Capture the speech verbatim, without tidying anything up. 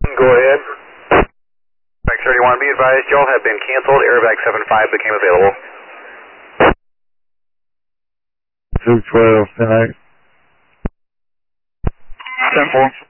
Go ahead. X thirty-one, be advised, y'all have been canceled. Airbag seven five became available. two twelve, ten eight. ten four.